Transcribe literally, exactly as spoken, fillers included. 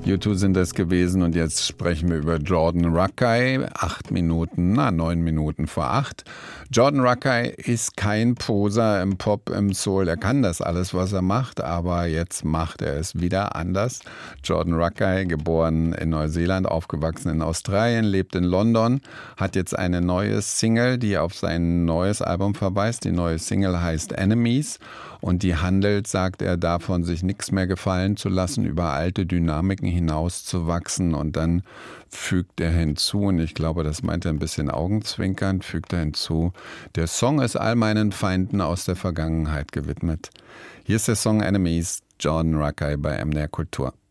U zwei sind es gewesen und jetzt sprechen wir über Jordan Rakei. Acht Minuten, na neun Minuten vor acht. Jordan Rakei ist kein Poser im Pop, im Soul. Er kann das alles, was er macht, aber jetzt macht er es wieder anders. Jordan Rakei, geboren in Neuseeland, aufgewachsen in Australien, lebt in London, hat jetzt eine neue Single, die auf sein neues Album verweist. Die neue Single heißt Enemies. Und die handelt, sagt er, davon, sich nichts mehr gefallen zu lassen, über alte Dynamiken hinauszuwachsen. Und dann fügt er hinzu, und ich glaube, das meint er ein bisschen augenzwinkernd, fügt er hinzu, der Song ist all meinen Feinden aus der Vergangenheit gewidmet. Hier ist der Song Enemies, Jordan Rakei bei M D R Kultur.